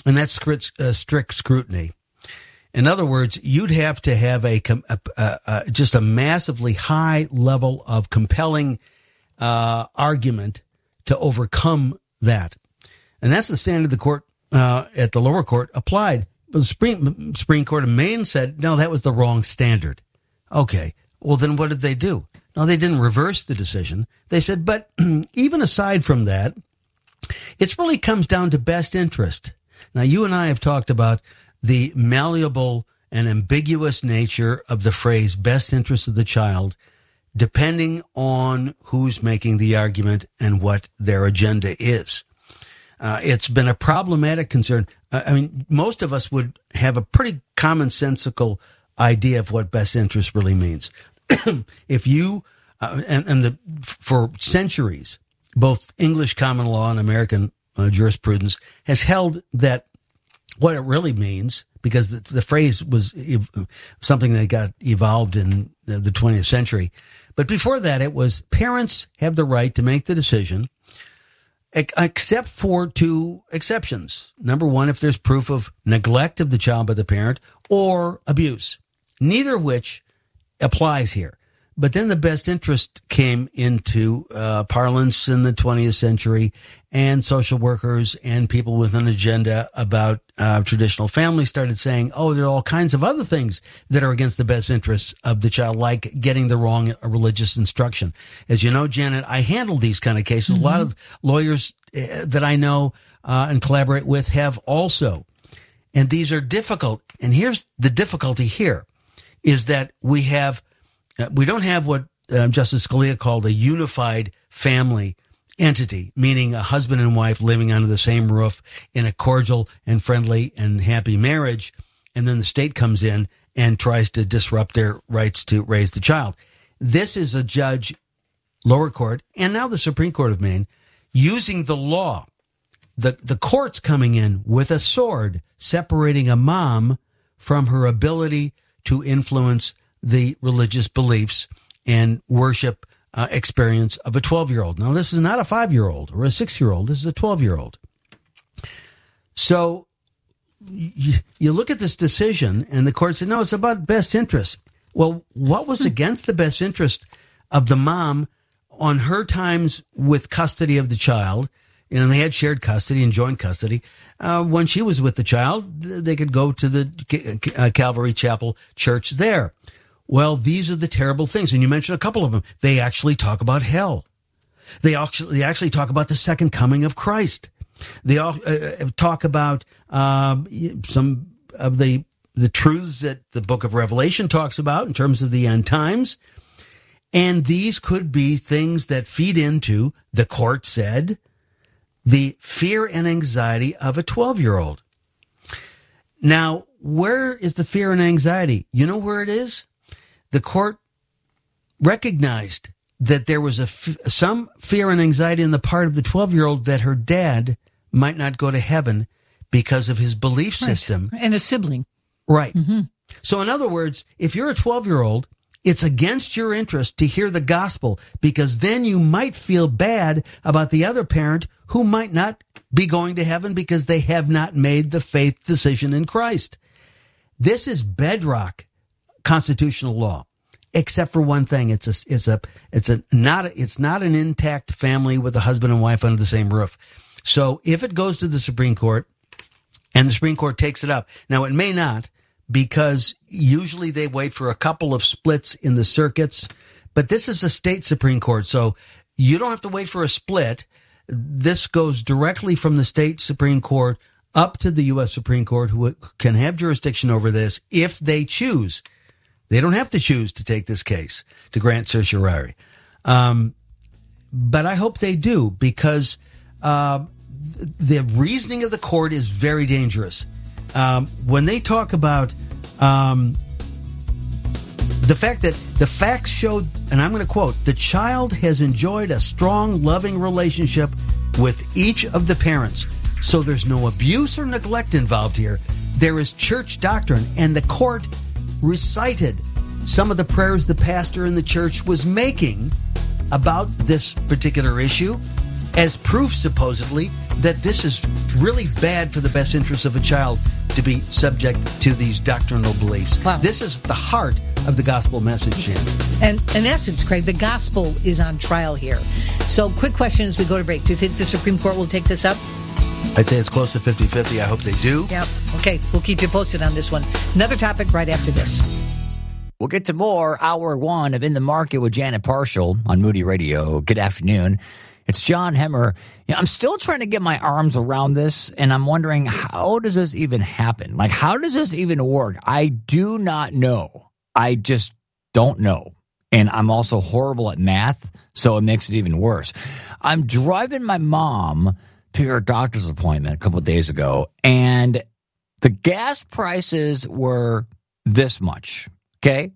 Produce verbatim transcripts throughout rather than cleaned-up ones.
and that's strict, uh, strict scrutiny. In other words, you'd have to have a, a, a, a just a massively high level of compelling uh, argument to overcome that. And that's the standard the court uh, at the lower court applied. But the Supreme, Supreme Court of Maine said, no, that was the wrong standard. Okay, well, then what did they do? No, they didn't reverse the decision. They said, but even aside from that, it really comes down to best interest. Now, you and I have talked about the malleable and ambiguous nature of the phrase best interest of the child, depending on who's making the argument and what their agenda is. Uh, it's been a problematic concern. Uh, I mean, most of us would have a pretty commonsensical idea of what best interest really means. If you, uh, and, and the, for centuries, both English common law and American uh, jurisprudence has held that what it really means, because the, the phrase was ev- something that got evolved in the twentieth century. But before that, it was parents have the right to make the decision, except for two exceptions. Number one, if there's proof of neglect of the child by the parent or abuse, neither of which applies here. But then the best interest came into uh, parlance in the twentieth century, and social workers and people with an agenda about uh, traditional families started saying, oh, there are all kinds of other things that are against the best interests of the child, like getting the wrong religious instruction. As you know, Janet, I handle these kind of cases. Mm-hmm. A lot of lawyers uh, that I know uh, and collaborate with have also. And these are difficult. And here's the difficulty here, is that we have Uh, we don't have what uh, Justice Scalia called a unified family entity, meaning a husband and wife living under the same roof in a cordial and friendly and happy marriage, and then the state comes in and tries to disrupt their rights to raise the child. This is a judge, lower court, and now the Supreme Court of Maine, using the law, the, the courts coming in with a sword, separating a mom from her ability to influence the religious beliefs and worship uh, experience of a twelve-year-old. Now, this is not a five-year-old or a six-year-old. This is a twelve-year-old. So you, you look at this decision, and the court said, no, it's about best interest. Well, what was against the best interest of the mom on her times with custody of the child? You know, they had shared custody and joint custody. Uh, when she was with the child, they could go to the uh, Calvary Chapel Church there. Well, these are the terrible things. And you mentioned a couple of them. They actually talk about hell. They actually, they actually talk about the second coming of Christ. They all uh, talk about um, some of the the truths that the book of Revelation talks about in terms of the end times. And these could be things that feed into, the court said, the fear and anxiety of a twelve-year-old. Now, where is the fear and anxiety? You know where it is? The court recognized that there was a f- some fear and anxiety on the part of the twelve-year-old that her dad might not go to heaven because of his belief system. Right. And a sibling. Right. Mm-hmm. So in other words, if you're a twelve-year-old, it's against your interest to hear the gospel, because then you might feel bad about the other parent who might not be going to heaven because they have not made the faith decision in Christ. This is bedrock constitutional law, except for one thing. It's a, it's a, it's a, not, a, it's not an intact family with a husband and wife under the same roof. So if it goes to the Supreme Court and the Supreme Court takes it up, now it may not, because usually they wait for a couple of splits in the circuits, but this is a state Supreme Court. So you don't have to wait for a split. This goes directly from the state Supreme Court up to the U S Supreme Court, who can have jurisdiction over this if they choose. They don't have to choose to take this case to grant certiorari. Um, but I hope they do, because uh, the reasoning of the court is very dangerous. Um, when they talk about um, the fact that the facts showed, and I'm going to quote, the child has enjoyed a strong, loving relationship with each of the parents. So there's no abuse or neglect involved here. There is church doctrine, and the court recited some of the prayers the pastor in the church was making about this particular issue as proof, supposedly, that this is really bad for the best interests of a child to be subject to these doctrinal beliefs. Wow. This is the heart of the gospel message, Jan. And in essence, Craig, the gospel is on trial here. So quick question as we go to break. Do you think the Supreme Court will take this up? I'd say it's close to fifty-fifty. I hope they do. Yeah. Okay. We'll keep you posted on this one. Another topic right after this. We'll get to more hour one of In the Market with Janet Parshall on Moody Radio. Good afternoon. It's John Hemmer. You know, I'm still trying to get my arms around this, and I'm wondering, how does this even happen? Like, how does this even work? I do not know. I just don't know. And I'm also horrible at math, so it makes it even worse. I'm driving my mom to her doctor's appointment a couple of days ago, and the gas prices were this much, okay?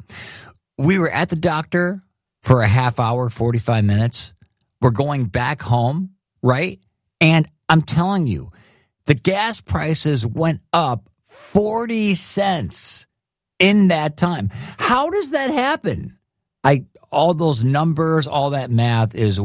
We were at the doctor for a half hour, forty-five minutes. We're going back home, right? And I'm telling you, the gas prices went up forty cents in that time. How does that happen? I all those numbers, all that math is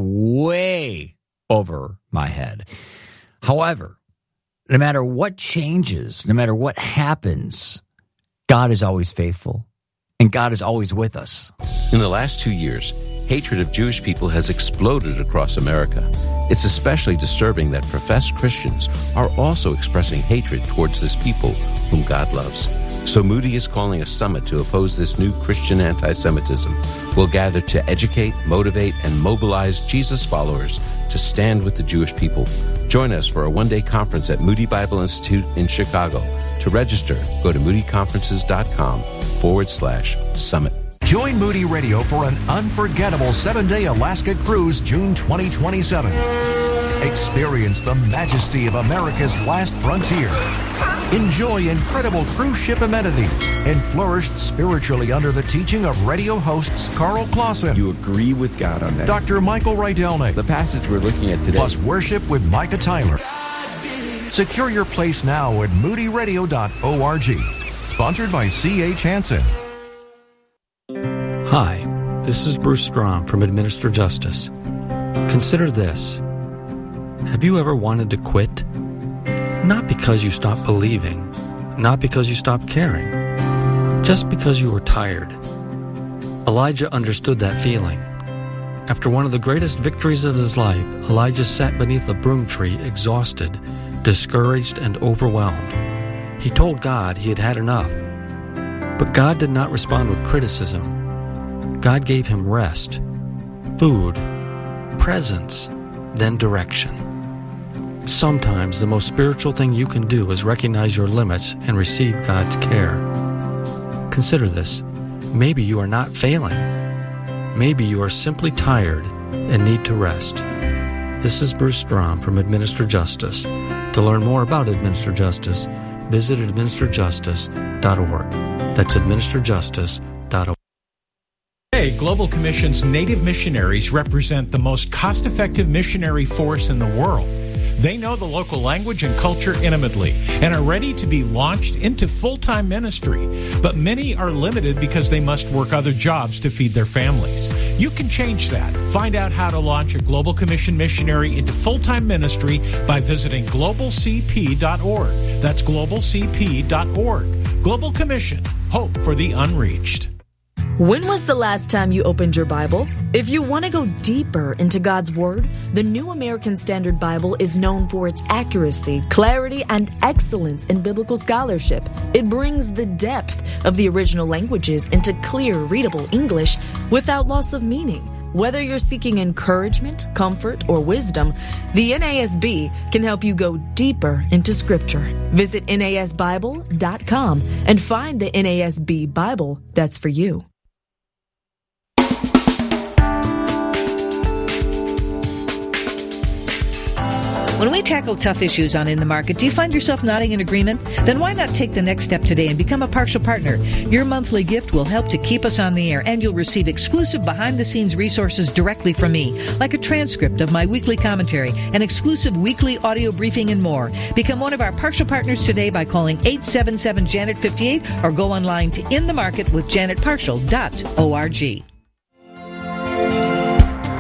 way over my head. However, no matter what changes, no matter what happens, God is always faithful, and God is always with us. In the last two years, hatred of Jewish people has exploded across America. It's especially disturbing that professed Christians are also expressing hatred towards this people whom God loves. So Moody is calling a summit to oppose this new Christian anti-Semitism. We'll gather to educate, motivate, and mobilize Jesus followers to stand with the Jewish people. Join us for a one-day conference at Moody Bible Institute in Chicago. To register, go to moodyconferences.com forward slash summit. Join Moody Radio for an unforgettable seven-day Alaska cruise June twenty twenty-seven. Experience the majesty of America's last frontier. Enjoy incredible cruise ship amenities and flourish spiritually under the teaching of radio hosts Carl Clausen. You agree with God on that. Doctor Michael Rydelnik. The passage we're looking at today. Plus worship with Micah Tyler. Secure your place now at moody radio dot org. Sponsored by C H Hansen. Hi, this is Bruce Strom from Administer Justice. Consider this. Have you ever wanted to quit? Not because you stopped believing, not because you stopped caring, just because you were tired. Elijah understood that feeling. After one of the greatest victories of his life, Elijah sat beneath a broom tree, exhausted, discouraged, and overwhelmed. He told God he had had enough. But God did not respond with criticism. God gave him rest, food, presence, then direction. Sometimes the most spiritual thing you can do is recognize your limits and receive God's care. Consider this. Maybe you are not failing. Maybe you are simply tired and need to rest. This is Bruce Strom from Administer Justice. To learn more about Administer Justice, visit administer justice dot org. That's administer justice dot org. Today, Global Commission's Native missionaries represent the most cost-effective missionary force in the world. They know the local language and culture intimately and are ready to be launched into full-time ministry. But many are limited because they must work other jobs to feed their families. You can change that. Find out how to launch a Global Commission missionary into full-time ministry by visiting global c p dot org. That's global c p dot org. Global Commission. Hope for the unreached. When was the last time you opened your Bible? If you want to go deeper into God's Word, the New American Standard Bible is known for its accuracy, clarity, and excellence in biblical scholarship. It brings the depth of the original languages into clear, readable English without loss of meaning. Whether you're seeking encouragement, comfort, or wisdom, the N A S B can help you go deeper into Scripture. Visit N A S Bible dot com and find the N A S B Bible that's for you. When we tackle tough issues on In the Market, do you find yourself nodding in agreement? Then why not take the next step today and become a partial partner? Your monthly gift will help to keep us on the air, and you'll receive exclusive behind-the-scenes resources directly from me, like a transcript of my weekly commentary, an exclusive weekly audio briefing, and more. Become one of our partial partners today by calling eight seven seven Janet fifty-eight or go online to in the market with janet partial dot org.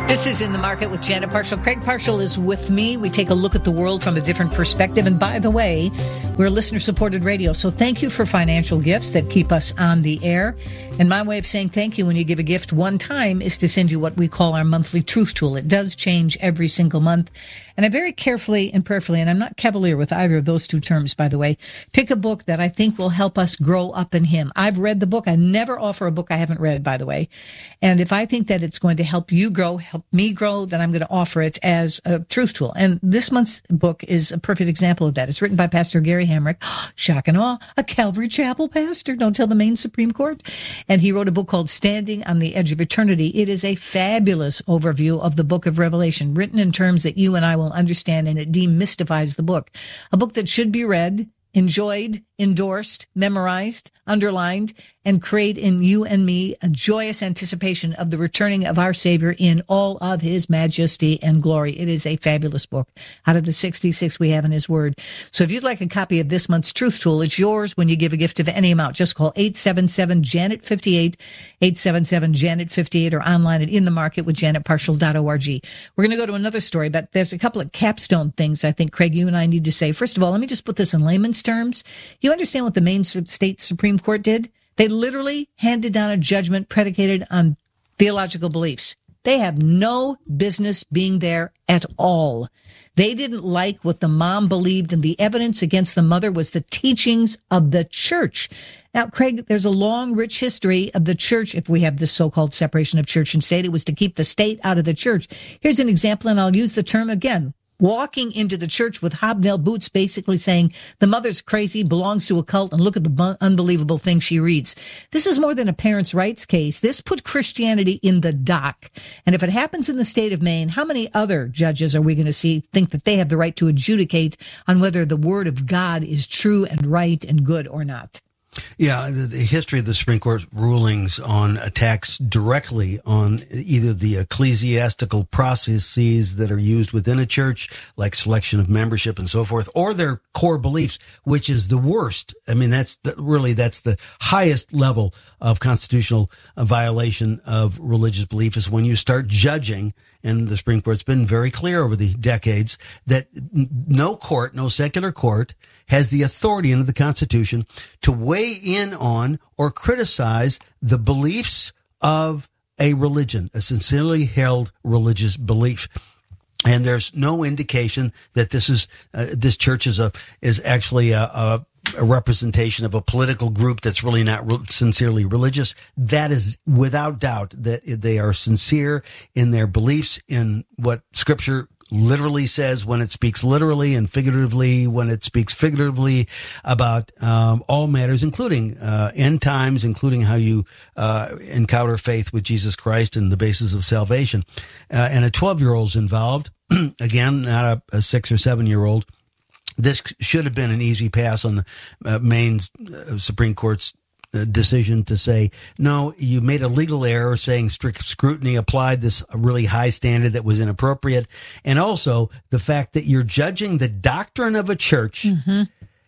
This is In the Market with Janet Parshall. Craig Parshall is with me. We take a look at the world from a different perspective. And by the way, we're listener-supported radio, so thank you for financial gifts that keep us on the air. And my way of saying thank you when you give a gift one time is to send you what we call our monthly truth tool. It does change every single month. And I very carefully and prayerfully, and I'm not cavalier with either of those two terms, by the way, pick a book that I think will help us grow up in Him. I've read the book. I never offer a book I haven't read, by the way. And if I think that it's going to help you grow, help me grow, then I'm going to offer it as a truth tool. And this month's book is a perfect example of that. It's written by Pastor Gary Hamrick. Shock and awe, a Calvary Chapel pastor. Don't tell the Maine Supreme Court. And he wrote a book called Standing on the Edge of Eternity. It is a fabulous overview of the book of Revelation, written in terms that you and I will understand, and it demystifies the book. A book that should be read, enjoyed, endorsed, memorized, underlined, and create in you and me a joyous anticipation of the returning of our Savior in all of His majesty and glory. It is a fabulous book out of the sixty-six we have in His Word. So if you'd like a copy of this month's Truth Tool, it's yours when you give a gift of any amount. Just call eight seven seven, Janet fifty-eight, eight seven seven, Janet fifty-eight, or online at in the market with janet parshall dot org. We're going to go to another story, but there's a couple of capstone things I think, Craig, you and I need to say. First of all, let me just put this in layman's terms. You understand what the Maine State Supreme Court did? They literally handed down a judgment predicated on theological beliefs. They have no business being there at all. They didn't like what the mom believed, and the evidence against the mother was the teachings of the church. Now, Craig, there's a long, rich history of the church. If we have this so-called separation of church and state, it was to keep the state out of the church. Here's an example, and I'll use the term again. Walking into the church with hobnail boots, basically saying the mother's crazy, belongs to a cult, and look at the bu- unbelievable things she reads. This is more than a parents' rights case. This put Christianity in the dock. And if it happens in the state of Maine, how many other judges are we going to see think that they have the right to adjudicate on whether the word of God is true and right and good or not? Yeah, the, the history of the Supreme Court rulings on attacks directly on either the ecclesiastical processes that are used within a church, like selection of membership and so forth, or their core beliefs, which is the worst. I mean, that's the, really, that's the highest level of constitutional violation of religious belief, is when you start judging. And the Supreme Court's been very clear over the decades that no court, no secular court, has the authority under the Constitution to weigh in on or criticize the beliefs of a religion, a sincerely held religious belief. And there's no indication that this is uh, this church is a is actually a, a a representation of a political group that's really not re- sincerely religious. That is without doubt that they are sincere in their beliefs in what Scripture literally says when it speaks literally, and figuratively when it speaks figuratively, about um, all matters, including uh, end times, including how you uh, encounter faith with Jesus Christ and the basis of salvation. Uh, and a twelve-year-old's involved, again, not a, a six or seven-year-old. This should have been an easy pass on the uh, Maine uh, Supreme Court's uh, decision to say, no, you made a legal error saying strict scrutiny applied this really high standard that was inappropriate. And also the fact that you're judging the doctrine of a church, mm-hmm.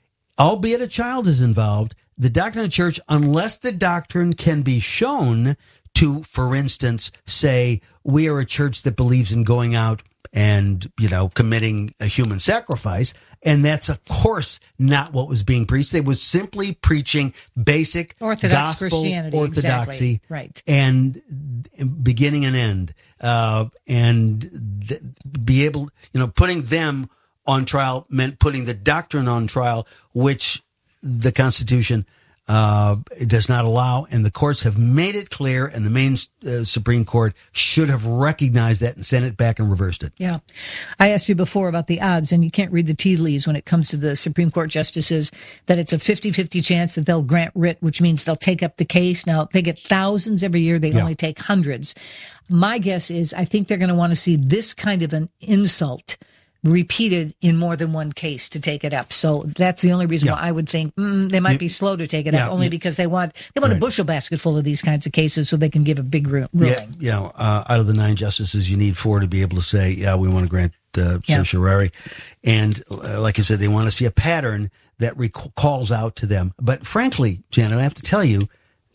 albeit a child is involved, the doctrine of the church, unless the doctrine can be shown to, for instance, say, we are a church that believes in going out and, you know, committing a human sacrifice. And that's, of course, not what was being preached. They was simply preaching basic Orthodox gospel Christianity, orthodoxy, exactly. Right. And beginning and end, uh, and th- be able, you know, putting them on trial meant putting the doctrine on trial, which the Constitution Uh, it does not allow, and the courts have made it clear, and the Maine uh, Supreme Court should have recognized that and sent it back and reversed it. Yeah. I asked you before about the odds, and you can't read the tea leaves when it comes to the Supreme Court justices, that it's a fifty-fifty chance that they'll grant writ, which means they'll take up the case. Now, they get thousands every year. They yeah. only take hundreds. My guess is I think they're going to want to see this kind of an insult repeated in more than one case to take it up. So that's the only reason yeah. why I would think mm, they might yeah. be slow to take it yeah. up, only yeah. because they want they want right. a bushel basket full of these kinds of cases so they can give a big ruling. Yeah, yeah. Uh, out of the nine justices, you need four to be able to say, yeah, we want to grant uh, yeah. certiorari. And uh, like I said, they want to see a pattern that rec- calls out to them. But frankly, Janet, I have to tell you,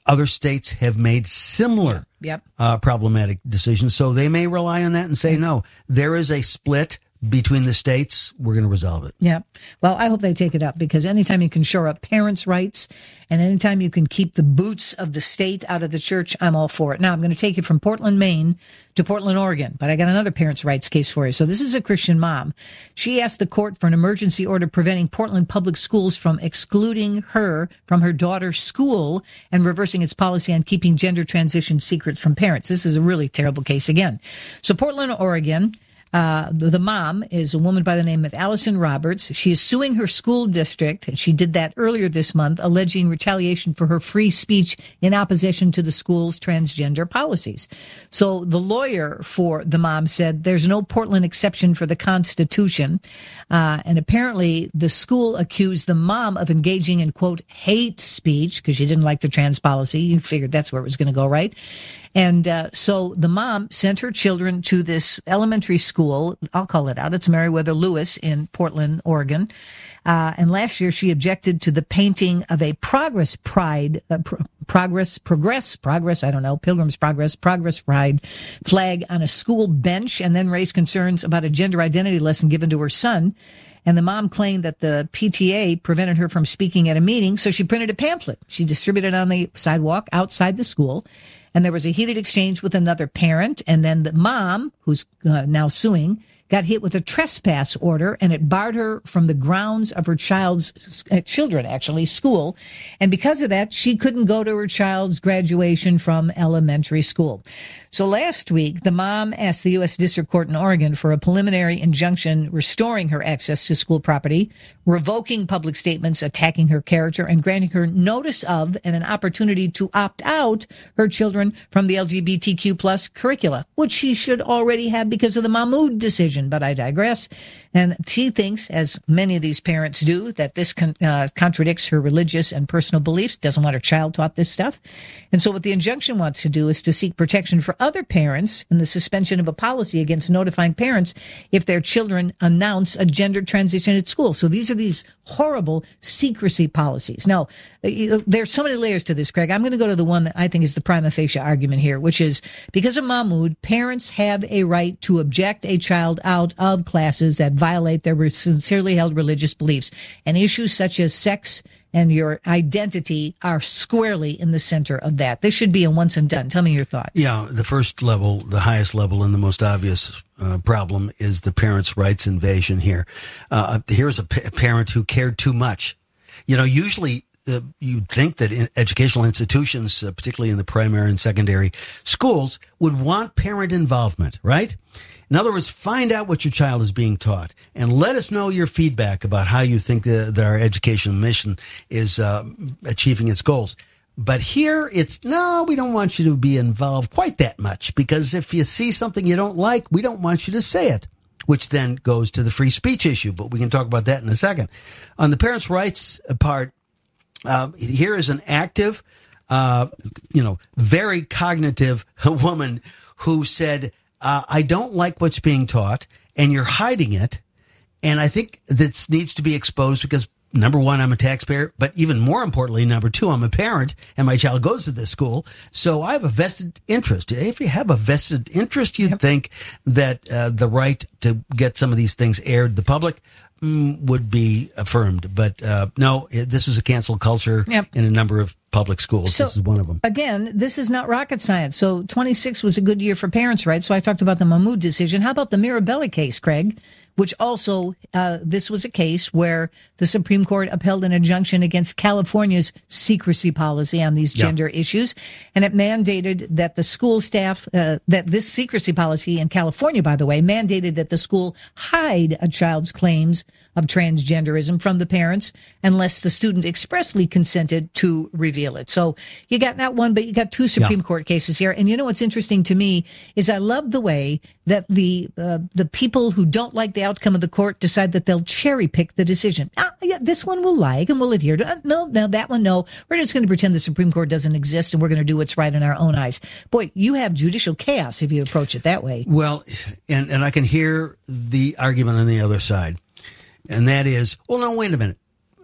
other states have made similar yep. uh, problematic decisions, so they may rely on that and say, no, there is a split between the states. We're going to resolve it. Yeah. Well, I hope they take it up, because anytime you can shore up parents' rights and anytime you can keep the boots of the state out of the church, I'm all for it. Now, I'm going to take you from Portland, Maine to Portland, Oregon, but I got another parents' rights case for you. So this is a Christian mom. She asked the court for an emergency order preventing Portland Public Schools from excluding her from her daughter's school and reversing its policy on keeping gender transition secret from parents. This is a really terrible case again. So Portland, Oregon, Uh, the, the mom is a woman by the name of Allison Roberts. She is suing her school district, and she did that earlier this month, alleging retaliation for her free speech in opposition to the school's transgender policies. So the lawyer for the mom said there's no Portland exception for the Constitution. Uh, and apparently the school accused the mom of engaging in, quote, hate speech because she didn't like the trans policy. You figured that's where it was going to go, right? And uh, so the mom sent her children to this elementary school. I'll call it out. It's Meriwether Lewis in Portland, Oregon. Uh, and last year she objected to the painting of a Progress Pride, uh, pro- Progress, Progress, Progress, I don't know, Pilgrim's Progress, Progress Pride flag on a school bench, and then raised concerns about a gender identity lesson given to her son. And the mom claimed that the P T A prevented her from speaking at a meeting, so she printed a pamphlet. She distributed it on the sidewalk outside the school. And there was a heated exchange with another parent. And then the mom, who's uh, now suing, got hit with a trespass order, and it barred her from the grounds of her child's uh, children, actually, school. And because of that, she couldn't go to her child's graduation from elementary school. So last week, the mom asked the U S District Court in Oregon for a preliminary injunction restoring her access to school property, revoking public statements attacking her character, and granting her notice of and an opportunity to opt out her children from the L G B T Q plus curricula, which she should already have because of the Mahmoud decision. But I digress. And she thinks, as many of these parents do, that this con- uh, contradicts her religious and personal beliefs, doesn't want her child taught this stuff. And so what the injunction wants to do is to seek protection for other parents and the suspension of a policy against notifying parents if their children announce a gender transition at school. So these are these horrible secrecy policies. Now, there's so many layers to this, Craig. I'm going to go to the one that I think is the prima facie argument here, which is because of Mahmoud, parents have a right to object a child out of classes that violate their sincerely held religious beliefs. And issues such as sex and your identity are squarely in the center of that. This should be a once and done. Tell me your thoughts. Yeah, the first level, the highest level, and the most obvious uh, problem is the parents' rights invasion here. Uh, here's a, p- a parent who cared too much. You know, usually uh, you'd think that in educational institutions, uh, particularly in the primary and secondary schools, would want parent involvement, right? In other words, find out what your child is being taught and let us know your feedback about how you think the, that our educational mission is uh, achieving its goals. But here it's, no, we don't want you to be involved quite that much, because if you see something you don't like, we don't want you to say it, which then goes to the free speech issue. But we can talk about that in a second. On the parents' rights part, uh, here is an active, uh, you know, very cognitive woman who said, Uh, I don't like what's being taught, and you're hiding it. And I think this needs to be exposed because, number one, I'm a taxpayer, but even more importantly, number two, I'm a parent, and my child goes to this school. So I have a vested interest. If you have a vested interest, you'd yep. think that uh, the right to get some of these things aired to the public mm, would be affirmed. But uh, no, it, this is a cancel culture yep. in a number of public schools. So, this is one of them. Again, this is not rocket science. So twenty-six was a good year for parents' rights. So I talked about the Mahmoud decision. How about the Mirabelli case, Craig? Which also, uh, this was a case where the Supreme Court upheld an injunction against California's secrecy policy on these gender yeah. issues. And it mandated that the school staff, uh, that this secrecy policy in California, by the way, mandated that the school hide a child's claims of transgenderism from the parents unless the student expressly consented to reveal it. So you got not one, but you got two Supreme yeah. Court cases here. And you know what's interesting to me is I love the way that the uh, the people who don't like the outcome of the court decide that they'll cherry pick the decision. Ah, yeah, this one we'll like and we'll adhere to. Uh, no, no, that one, no. We're just going to pretend the Supreme Court doesn't exist and we're going to do what's right in our own eyes. Boy, you have judicial chaos if you approach it that way. Well, and, and I can hear the argument on the other side. And that is, well, no, wait a minute.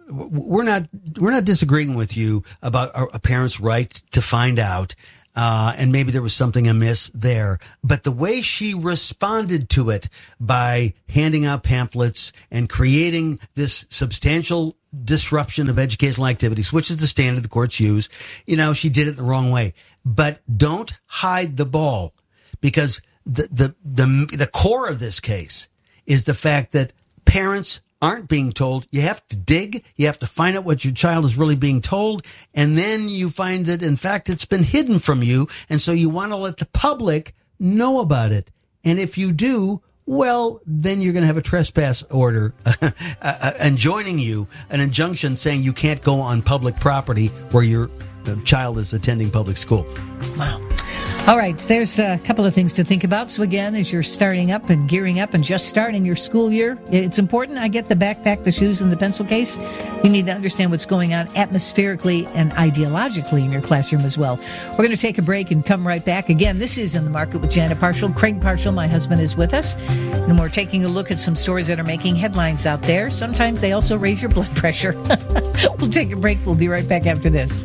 we're not we're not disagreeing with you about a, a parent's right to find out, uh, and maybe there was something amiss there. But the way she responded to it by handing out pamphlets and creating this substantial disruption of educational activities, which is the standard the courts use, you know, she did it the wrong way. But don't hide the ball, because the the the, the core of this case is the fact that parents aren't being told. You have to dig. You have to find out what your child is really being told. And then you find that, in fact, it's been hidden from you. And so you want to let the public know about it. And if you do, well, then you're going to have a trespass order uh, enjoining you, an injunction saying you can't go on public property where your child is attending public school. Wow. All right, there's a couple of things to think about. So again, as you're starting up and gearing up and just starting your school year, it's important. I get the backpack, the shoes, and the pencil case. You need to understand what's going on atmospherically and ideologically in your classroom as well. We're going to take a break and come right back. Again, this is In the Market with Janet Parshall. Craig Parshall, my husband, is with us. And we're taking a look at some stories that are making headlines out there. Sometimes they also raise your blood pressure. We'll take a break. We'll be right back after this.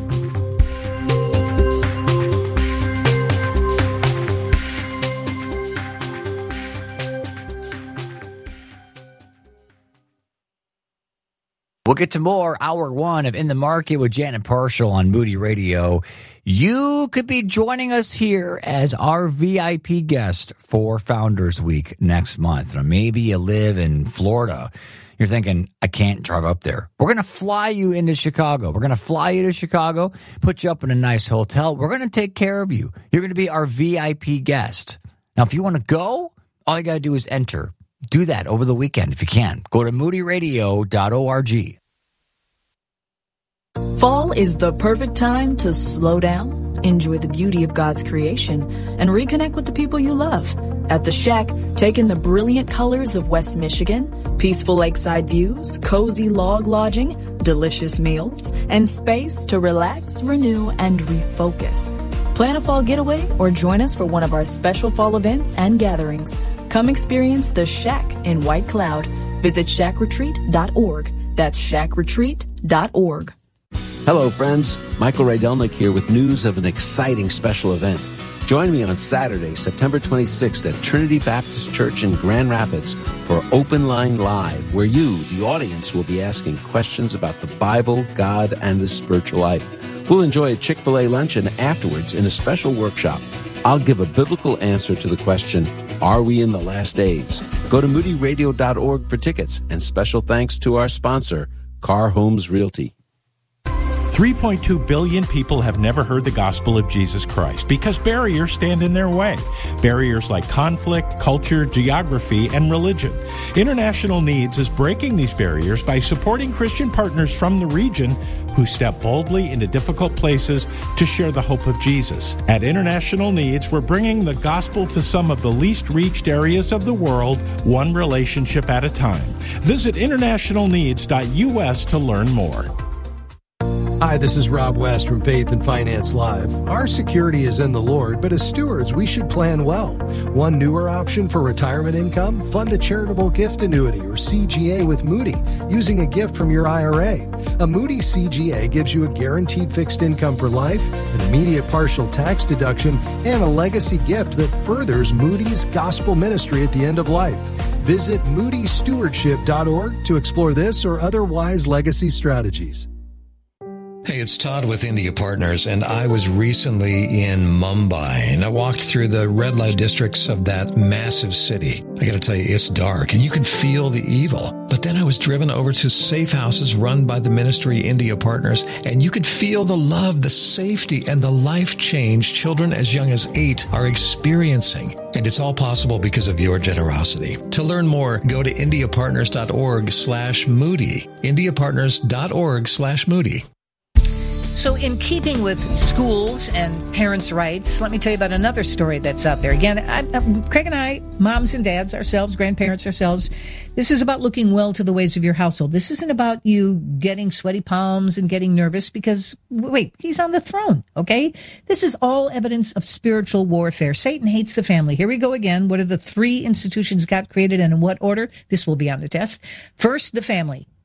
We'll get to more hour one of In the Market with Janet Parshall on Moody Radio. You could be joining us here as our V I P guest for Founders Week next month. Now, maybe you live in Florida. You're thinking, I can't drive up there. We're going to fly you into Chicago. We're going to fly you to Chicago, put you up in a nice hotel. We're going to take care of you. You're going to be our V I P guest. Now, if you want to go, all you got to do is enter. Do that over the weekend if you can. Go to moody radio dot org. Fall is the perfect time to slow down, enjoy the beauty of God's creation, and reconnect with the people you love. At the Shack, take in the brilliant colors of West Michigan, peaceful lakeside views, cozy log lodging, delicious meals, and space to relax, renew, and refocus. Plan a fall getaway or join us for one of our special fall events and gatherings. Come experience the Shack in White Cloud. Visit shack retreat dot org. That's shack retreat dot org. Hello, friends. Michael Rydelnik here with news of an exciting special event. Join me on Saturday, September twenty-sixth at Trinity Baptist Church in Grand Rapids for Open Line Live, where you, the audience, will be asking questions about the Bible, God, and the spiritual life. We'll enjoy a Chick-fil-A lunch, and afterwards, in a special workshop, I'll give a biblical answer to the question, are we in the last days? Go to moody radio dot org for tickets, and special thanks to our sponsor, Car Homes Realty. three point two billion people have never heard the gospel of Jesus Christ because barriers stand in their way. Barriers like conflict, culture, geography, and religion. International Needs is breaking these barriers by supporting Christian partners from the region who step boldly into difficult places to share the hope of Jesus. At International Needs, we're bringing the gospel to some of the least reached areas of the world, one relationship at a time. Visit international needs dot U S to learn more. Hi, this is Rob West from Faith and Finance Live. Our security is in the Lord, but as stewards, we should plan well. One newer option for retirement income, fund a charitable gift annuity or C G A with Moody using a gift from your I R A. A Moody C G A gives you a guaranteed fixed income for life, an immediate partial tax deduction, and a legacy gift that furthers Moody's gospel ministry at the end of life. Visit moody stewardship dot org to explore this or other wise legacy strategies. Hey, it's Todd with India Partners, and I was recently in Mumbai, and I walked through the red light districts of that massive city. I gotta tell you, it's dark, and you can feel the evil. But then I was driven over to safe houses run by the ministry India Partners, and you could feel the love, the safety, and the life change children as young as eight are experiencing. And it's all possible because of your generosity. To learn more, go to india partners dot org slash moody. india partners dot org slash moody. So in keeping with schools and parents' rights, let me tell you about another story that's out there. Again, I, I, Craig and I, moms and dads ourselves, grandparents ourselves, this is about looking well to the ways of your household. This isn't about you getting sweaty palms and getting nervous because, wait, he's on the throne, okay? This is all evidence of spiritual warfare. Satan hates the family. Here we go again. What are the three institutions God created and in what order? This will be on the test. First, the family.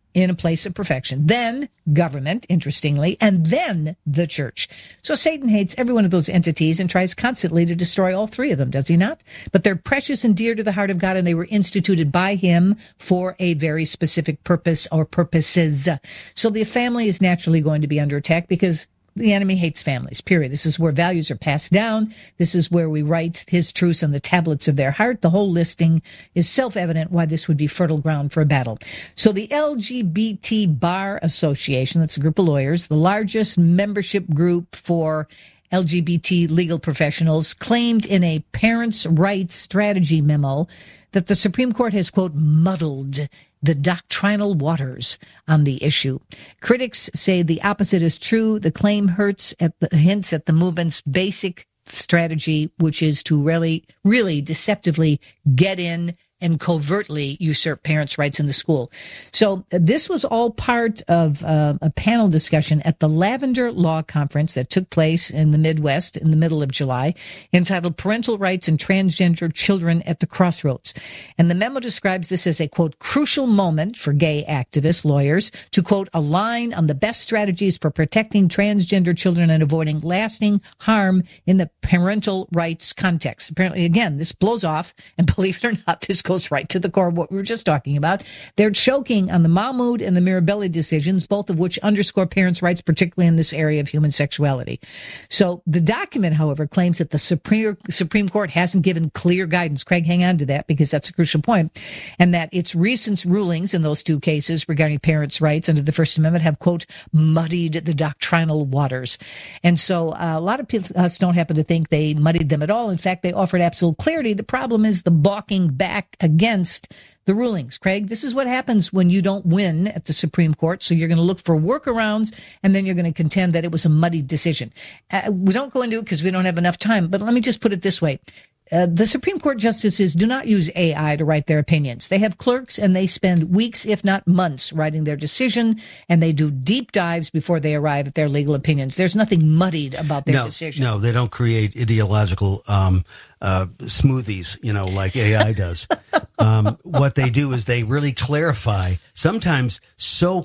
in a place of perfection, then government, interestingly, and then the church. So Satan hates every one of those entities and tries constantly to destroy all three of them, does he not? But they're precious and dear to the heart of God, and they were instituted by him for a very specific purpose or purposes. So the family is naturally going to be under attack because the enemy hates families, period. This is where values are passed down. This is where we write his truths on the tablets of their heart. The whole listing is self-evident why this would be fertile ground for a battle. So the L G B T Bar Association, that's a group of lawyers, the largest membership group for L G B T legal professionals, claimed in a parents' rights strategy memo that the Supreme Court has, quote, muddled the doctrinal waters on the issue. Critics say the opposite is true. The claim hurts at the hints at the movement's basic strategy, which is to really, really deceptively get in and covertly usurp parents' rights in the school. So uh, this was all part of uh, a panel discussion at the Lavender Law Conference that took place in the Midwest in the middle of July, entitled Parental Rights and Transgender Children at the Crossroads. And the memo describes this as a, quote, crucial moment for gay activists, lawyers, to, quote, align on the best strategies for protecting transgender children and avoiding lasting harm in the parental rights context. Apparently, again, this blows off, and believe it or not, this goes right to the core of what we were just talking about. They're choking on the Mahmoud and the Mirabelli decisions, both of which underscore parents' rights, particularly in this area of human sexuality. So the document, however, claims that the Supreme, Supreme Court hasn't given clear guidance. Craig, hang on to that because that's a crucial point. And that its recent rulings in those two cases regarding parents' rights under the First Amendment have, quote, muddied the doctrinal waters. And so uh, a lot of people, us don't happen to think they muddied them at all. In fact, they offered absolute clarity. The problem is the balking back against the rulings. Craig, this is what happens when you don't win at the Supreme Court. So you're going to look for workarounds, and then you're going to contend that it was a muddied decision. Uh, we don't go into it because we don't have enough time, but let me just put it this way. Uh, the Supreme Court justices do not use A I to write their opinions. They have clerks, and they spend weeks, if not months, writing their decision, and they do deep dives before they arrive at their legal opinions. There's nothing muddied about their no, decision. No, they don't create ideological um, uh, smoothies, you know, like A I does. um, what they do is they really clarify, sometimes so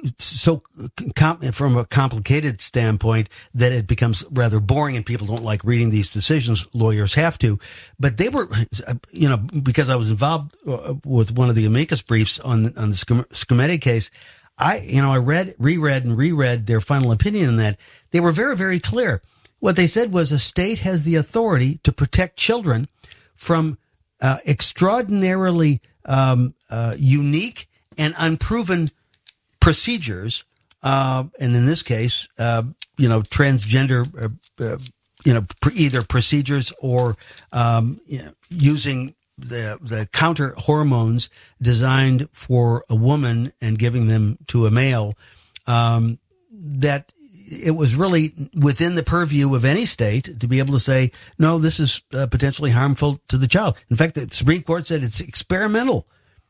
so com- from a complicated standpoint that it becomes rather boring and people don't like reading these decisions. Lawyers have to, but they were, you know, because I was involved with one of the amicus briefs on, on the Scometti case. I, you know, I read, reread and reread their final opinion in that. They were very, very clear. What they said was a state has the authority to protect children from uh, extraordinarily um, uh, unique and unproven procedures, uh, and in this case, uh, you know, transgender, uh, uh, you know, pr- either procedures or um, you know, using the the counter hormones designed for a woman and giving them to a male. Um, that it was really within the purview of any state to be able to say, no, this is uh, potentially harmful to the child. In fact, the Supreme Court said it's experimental.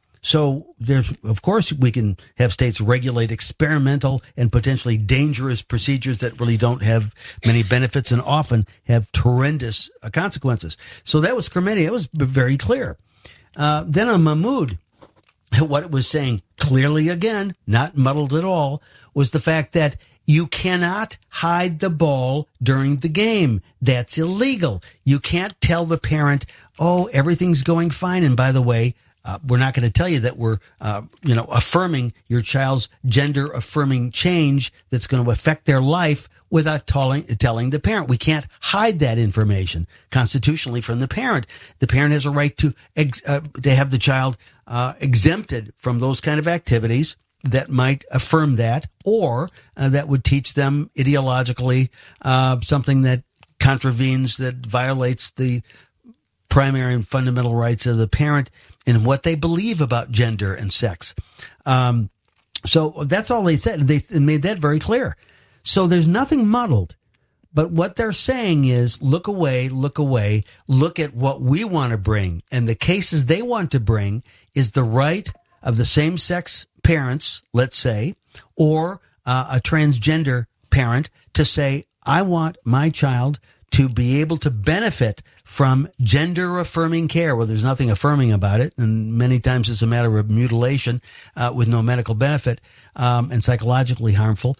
So there's, of course, we can have states regulate experimental and potentially dangerous procedures that really don't have many benefits and often have horrendous uh, consequences. So that was Scometti. It was very clear. Uh, then on Mahmoud, what it was saying clearly, again, not muddled at all, was the fact that you cannot hide the ball during the game. That's illegal. You can't tell the parent, oh, everything's going fine. And by the way, Uh, we're not going to tell you that we're, uh, you know, affirming your child's gender affirming change that's going to affect their life without telling, telling the parent. We can't hide that information constitutionally from the parent. The parent has a right to, ex- uh, to have the child, uh, exempted from those kind of activities that might affirm that, or uh, that would teach them ideologically, uh, something that contravenes, that violates the primary and fundamental rights of the parent in what they believe about gender and sex. Um, so that's all they said. They, they made that very clear. So there's nothing muddled. But what they're saying is, look away, look away, look at what we want to bring. And the cases they want to bring is the right of the same-sex parents, let's say, or uh, a transgender parent to say, I want my child to be able to benefit from gender-affirming care. Well, there's nothing affirming about it, and many times it's a matter of mutilation uh, with no medical benefit um, and psychologically harmful.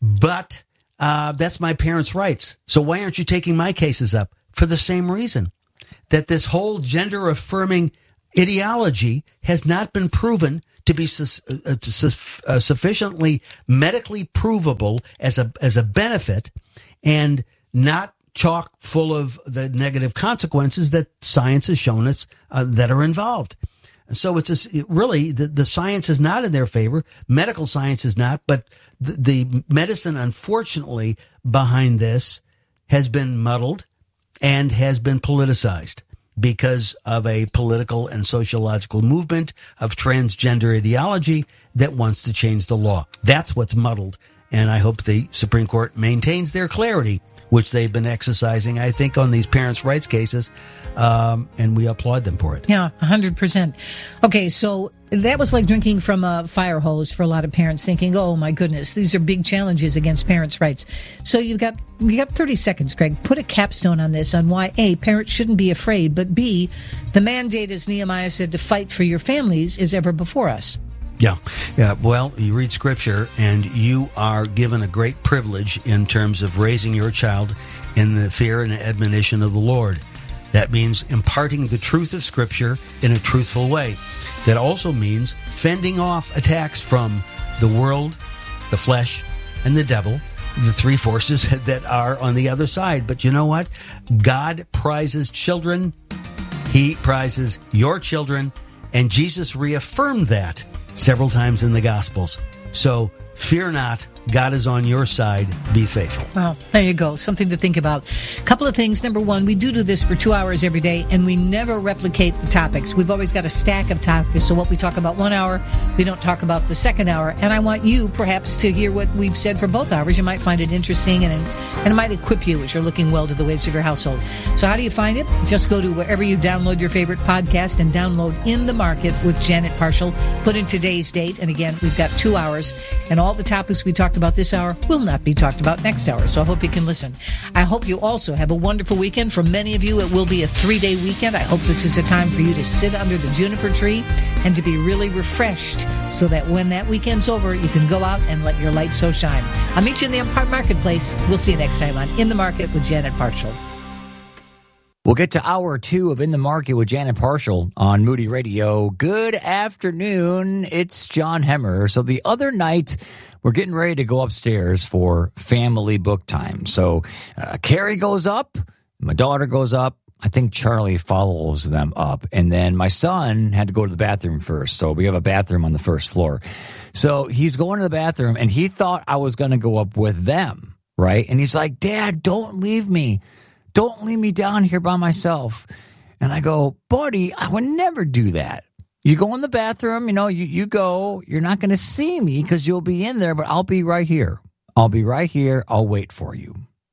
But uh, that's my parents' rights. So why aren't you taking my cases up? For the same reason, that this whole gender-affirming ideology has not been proven to be su- uh, to su- uh, sufficiently medically provable as a as a benefit, and not chock full of the negative consequences that science has shown us uh, that are involved. And so it's just, it really, the, the science is not in their favor. Medical science is not, but the, the medicine, unfortunately, behind this has been muddled and has been politicized because of a political and sociological movement of transgender ideology that wants to change the law. That's what's muddled. And I hope the Supreme Court maintains their clarity, which they've been exercising, I think, on these parents' rights cases, um, and we applaud them for it. Yeah, one hundred percent. Okay, so that was like drinking from a fire hose for a lot of parents, thinking, oh, my goodness, these are big challenges against parents' rights. So you've got you got thirty seconds, Greg. Put a capstone on this, on why, A, parents shouldn't be afraid, but B, the mandate, as Nehemiah said, to fight for your families is ever before us. Yeah. Yeah. Well, you read scripture and you are given a great privilege in terms of raising your child in the fear and admonition of the Lord. That means imparting the truth of scripture in a truthful way. That also means fending off attacks from the world, the flesh, and the devil, the three forces that are on the other side. But you know what? God prizes children. He prizes your children. And Jesus reaffirmed that several times in the Gospels. So fear not. God is on your side. Be faithful. Well, there you go. Something to think about. A couple of things. Number one, we do do this for two hours every day, and we never replicate the topics. We've always got a stack of topics. So what we talk about one hour, we don't talk about the second hour. And I want you, perhaps, to hear what we've said for both hours. You might find it interesting, and, and it might equip you as you're looking well to the ways of your household. So how do you find it? Just go to wherever you download your favorite podcast and download In the Market with Janet Parshall. Put in today's date. And again, we've got two hours. And all the topics we talked about this hour will not be talked about next hour. So I hope you can listen. I hope you also have a wonderful weekend. For many of you, it will be a three-day weekend. I hope this is a time for you to sit under the juniper tree and to be really refreshed so that when that weekend's over, you can go out and let your light so shine. I'll meet you in the Empire Marketplace. We'll see you next time on In the Market with Janet Parshall. We'll get to hour two of In the Market with Janet Parshall on Moody Radio. Good afternoon. It's John Hemmer. So the other night, we're getting ready to go upstairs for family book time. So uh, Carrie goes up, my daughter goes up. I think Charlie follows them up. And then my son had to go to the bathroom first. So we have a bathroom on the first floor. So he's going to the bathroom, and he thought I was going to go up with them, right? And he's like, Dad, don't leave me. Don't leave me down here by myself. And I go, buddy, I would never do that. You go in the bathroom, you know, you, you go. You're not going to see me because you'll be in there, but I'll be right here. I'll be right here. I'll wait for you.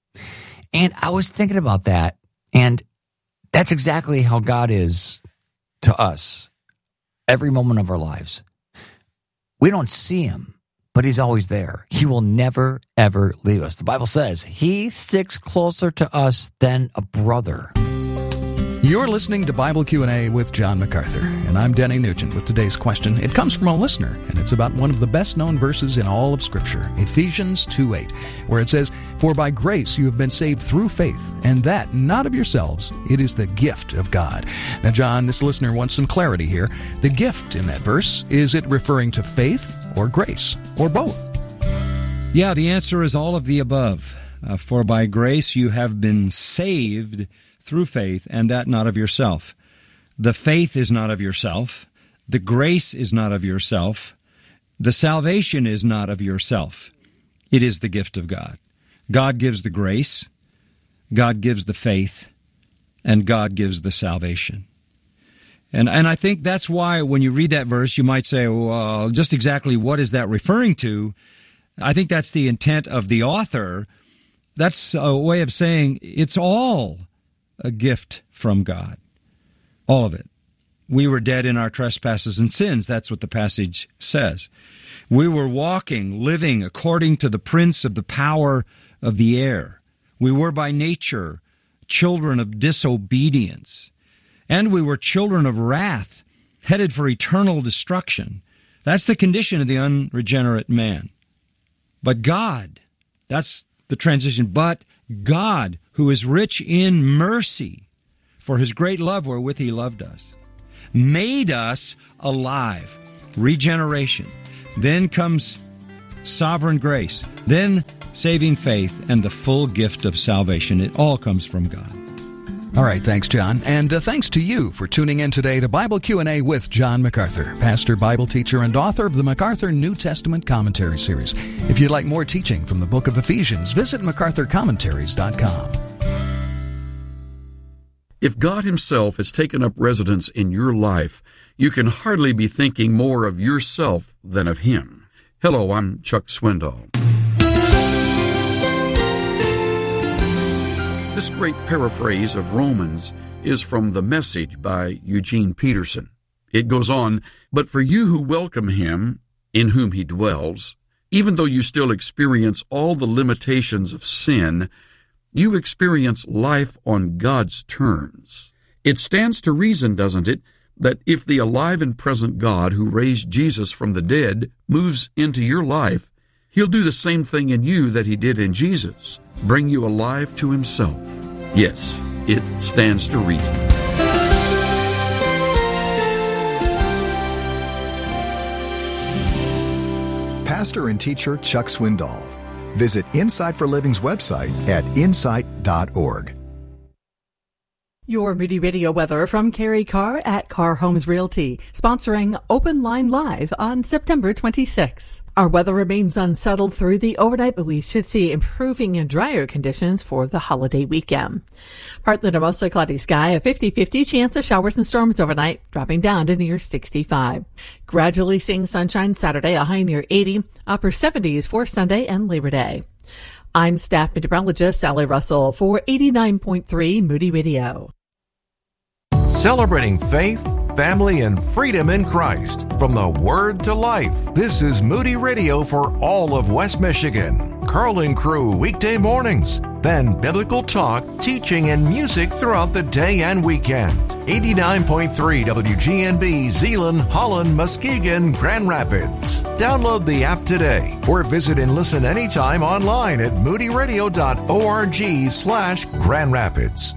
And I was thinking about that, and that's exactly how God is to us every moment of our lives. We don't see him, but he's always there. He will never, ever leave us. The Bible says he sticks closer to us than a brother. You're listening to Bible Q and A with John MacArthur, and I'm Denny Nugent with today's question. It comes from a listener, and it's about one of the best-known verses in all of Scripture, Ephesians two eight, where it says, For by grace you have been saved through faith, and that not of yourselves, it is the gift of God. Now, John, this listener wants some clarity here. The gift in that verse, is it referring to faith or grace, or both? Yeah, the answer is all of the above. Uh, for by grace you have been saved through faith, and that not of yourself. The faith is not of yourself. The grace is not of yourself. The salvation is not of yourself. It is the gift of God. God gives the grace, God gives the faith, and God gives the salvation. And and I think that's why when you read that verse, you might say, well, just exactly what is that referring to? I think that's the intent of the author. That's a way of saying it's all a gift from God. All of it. We were dead in our trespasses and sins. That's what the passage says. We were walking, living according to the prince of the power of the air. We were by nature children of disobedience, and we were children of wrath, headed for eternal destruction. That's the condition of the unregenerate man. But God, that's the transition, but God, who is rich in mercy, for his great love wherewith he loved us, made us alive. Regeneration. Then comes sovereign grace. Then saving faith and the full gift of salvation. It all comes from God. All right, thanks, John. And uh, thanks to you for tuning in today to Bible Q and A with John MacArthur, pastor, Bible teacher, and author of the MacArthur New Testament Commentary Series. If you'd like more teaching from the book of Ephesians, visit macarthur commentaries dot com. If God himself has taken up residence in your life, you can hardly be thinking more of yourself than of him. Hello, I'm Chuck Swindoll. This great paraphrase of Romans is from The Message by Eugene Peterson. It goes on, "But for you who welcome him, in whom he dwells, even though you still experience all the limitations of sin, you experience life on God's terms. It stands to reason, doesn't it, that if the alive and present God who raised Jesus from the dead moves into your life, he'll do the same thing in you that he did in Jesus, bring you alive to himself. Yes, it stands to reason." Pastor and teacher Chuck Swindoll. Visit Insight for Living's website at insight dot org. Your Moody Radio weather from Carrie Carr at Carr Homes Realty, sponsoring Open Line Live on September twenty-sixth. Our weather remains unsettled through the overnight, but we should see improving and drier conditions for the holiday weekend. Partly to mostly cloudy sky, a fifty-fifty chance of showers and storms overnight, dropping down to near sixty-five. Gradually seeing sunshine Saturday, a high near eighty, upper seventies for Sunday and Labor Day. I'm staff meteorologist Sally Russell for eighty-nine point three Moody Radio. Celebrating faith, family, and freedom in Christ. From the Word to Life, this is Moody Radio for all of West Michigan. Carl and Crew weekday mornings. Then biblical talk, teaching, and music throughout the day and weekend. eighty-nine point three W G N B, Zeeland, Holland, Muskegon, Grand Rapids. Download the app today or visit and listen anytime online at moody radio dot org slash Grand Rapids.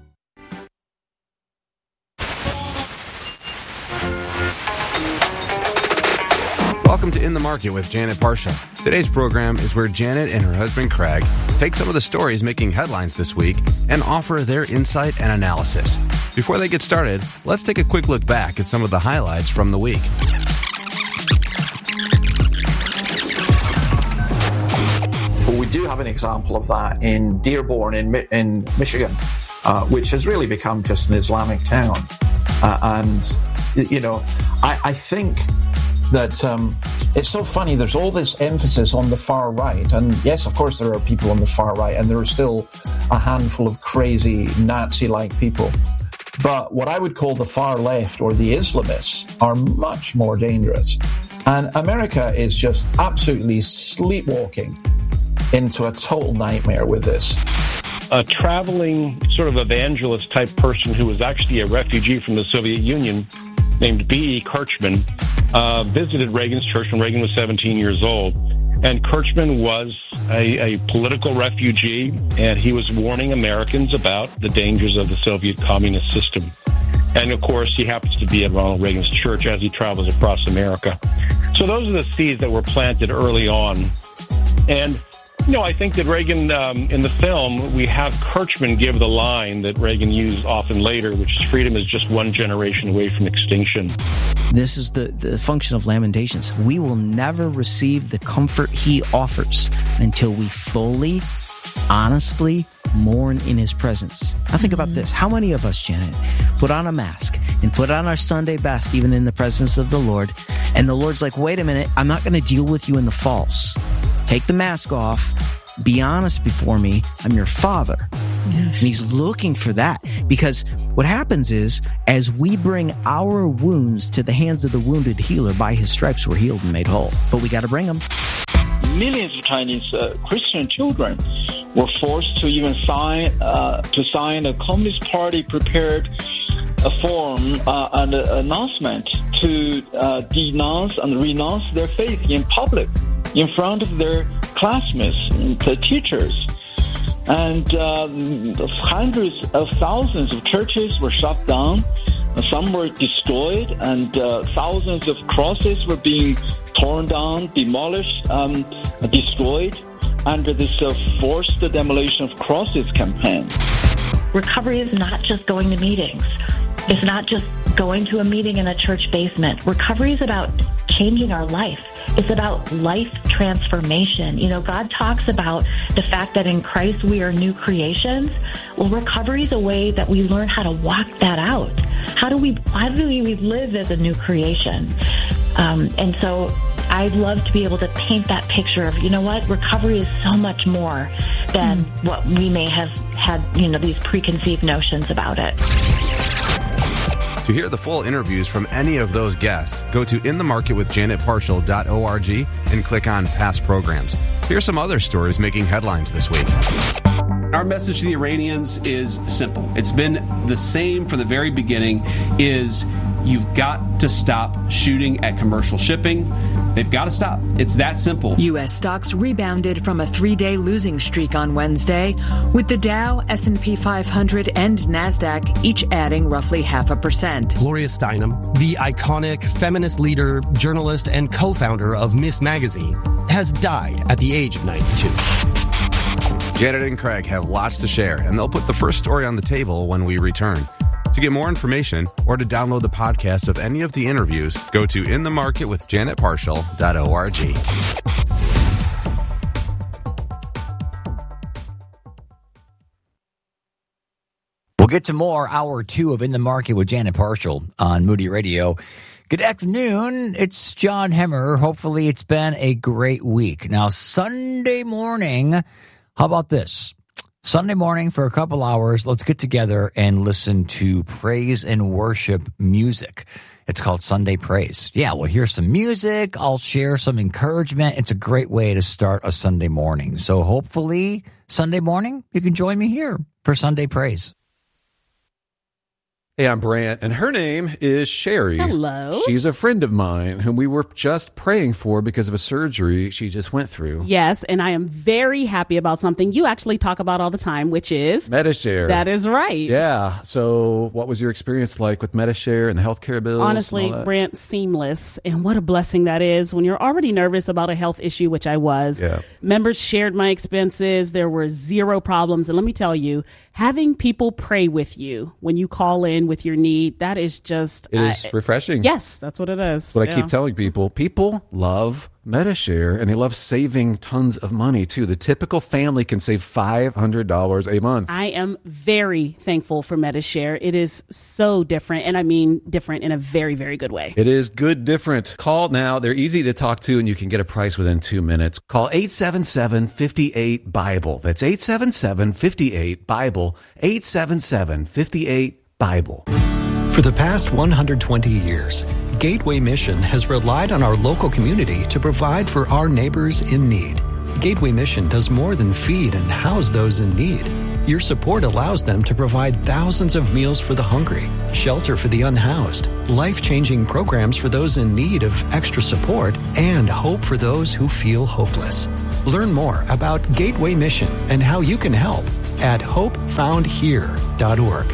Welcome to In the Market with Janet Parshall. Today's program is where Janet and her husband Craig take some of the stories making headlines this week and offer their insight and analysis. Before they get started, let's take a quick look back at some of the highlights from the week. Well, we do have an example of that in Dearborn in, in Michigan, uh, which has really become just an Islamic town. Uh, and, you know, I, I think that um, it's so funny. There's all this emphasis on the far right. And yes, of course, there are people on the far right, and there are still a handful of crazy Nazi-like people. But what I would call the far left or the Islamists are much more dangerous. And America is just absolutely sleepwalking into a total nightmare with this. A traveling sort of evangelist type person who was actually a refugee from the Soviet Union named B E Kirchman uh, visited Reagan's church when Reagan was seventeen years old. And Kirchman was a, a political refugee, and he was warning Americans about the dangers of the Soviet communist system. And, of course, he happens to be at Ronald Reagan's church as he travels across America. So those are the seeds that were planted early on. And you know, I think that Reagan, um, in the film, we have Kirchman give the line that Reagan used often later, which is freedom is just one generation away from extinction. This is the, the function of Lamentations. We will never receive the comfort he offers until we fully, honestly mourn in his presence. Now think about this. How many of us, Janet, put on a mask and put on our Sunday best even in the presence of the Lord, and the Lord's like, wait a minute, I'm not going to deal with you in the false. Take the mask off. Be honest before me. I'm your father. Yes. And he's looking for that, because what happens is, as we bring our wounds to the hands of the wounded healer, by his stripes we're healed and made whole. But we got to bring them. Millions of Chinese uh, Christian children were forced to even sign uh, to sign a Communist Party prepared a form uh, and an announcement to uh, denounce and renounce their faith in public, in front of their classmates, the teachers. And um, hundreds of thousands of churches were shut down. Some were destroyed, and uh, thousands of crosses were being torn down, demolished, um, destroyed under this uh, forced demolition of crosses campaign. Recovery is not just going to meetings. It's not just going to a meeting in a church basement. Recovery is about changing our life. It's about life transformation. You know, God talks about the fact that in Christ we are new creations. Well, recovery is a way that we learn how to walk that out. How do we, how do we live as a new creation? Um, and so I'd love to be able to paint that picture of, you know what, recovery is so much more than mm. what we may have had, you know, these preconceived notions about it. To hear the full interviews from any of those guests, go to in the market with janet parshall dot org and click on past programs. Here's some other stories making headlines this week. Our message to the Iranians is simple. It's been the same from the very beginning, is you've got to stop shooting at commercial shipping. They've got to stop. It's that simple. U S stocks rebounded from a three-day losing streak on Wednesday, with the Dow, S and P five hundred, and NASDAQ each adding roughly half a percent. Gloria Steinem, the iconic feminist leader, journalist, and co-founder of Miss Magazine, has died at the age of ninety-two. Janet and Craig have lots to share, and they'll put the first story on the table when we return. To get more information or to download the podcast of any of the interviews, go to in the market with janet parshall dot org. We'll get to more hour two of In the Market with Janet Parshall on Moody Radio. Good afternoon. It's John Hemmer. Hopefully it's been a great week. Now, Sunday morning, how about this? Sunday morning for a couple hours, let's get together and listen to praise and worship music. It's called Sunday Praise. Yeah, we'll hear some music. I'll share some encouragement. It's a great way to start a Sunday morning. So hopefully Sunday morning, you can join me here for Sunday Praise. Hey, I'm Brant, and her name is Sherry. Hello. She's a friend of mine whom we were just praying for because of a surgery she just went through. Yes, and I am very happy about something you actually talk about all the time, which is Medi-Share. That is right. Yeah. So what was your experience like with Medi-Share and the healthcare bills? Honestly, Brant, seamless. And what a blessing that is when you're already nervous about a health issue, which I was. Yeah. Members shared my expenses. There were zero problems. And let me tell you, having people pray with you when you call in with your need, that is just... It is uh, refreshing. Yes, that's what it is. That's what yeah. I keep telling people. People love Medi-Share, and they love saving tons of money, too. The typical family can save five hundred dollars a month. I am very thankful for Medi-Share. It is so different, and I mean different in a very, very good way. It is good different. Call now. They're easy to talk to, and you can get a price within two minutes. Call eight seven seven, five eight, BIBLE. That's eight seven seven, five eight, BIBLE. eight seven seven, five eight, BIBLE. For the past one hundred twenty years, Gateway Mission has relied on our local community to provide for our neighbors in need. Gateway Mission does more than feed and house those in need. Your support allows them to provide thousands of meals for the hungry, shelter for the unhoused, life-changing programs for those in need of extra support, and hope for those who feel hopeless. Learn more about Gateway Mission and how you can help at hope found here dot org.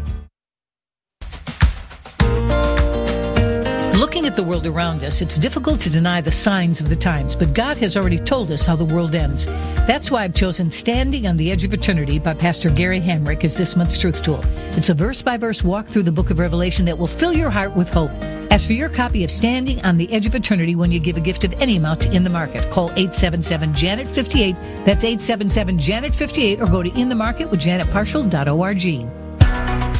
Looking at the world around us, it's difficult to deny the signs of the times, but God has already told us how the world ends. That's why I've chosen Standing on the Edge of Eternity by Pastor Gary Hamrick as this month's Truth Tool. It's a verse-by-verse walk through the book of Revelation that will fill your heart with hope. Ask for your copy of Standing on the Edge of Eternity when you give a gift of any amount to In the Market. Call eight seven seven, Janet fifty-eight. That's eight seven seven, Janet fifty-eight, or go to in the market with janet parshall dot org. Happy